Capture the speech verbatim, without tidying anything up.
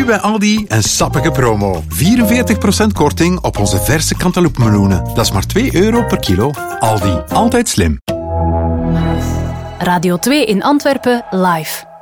bij Aldi een sappige promo. vierenveertig procent korting op onze verse cantaloupemeloenen. Dat is maar twee euro per kilo. Aldi, altijd slim. Radio twee in Antwerpen, live.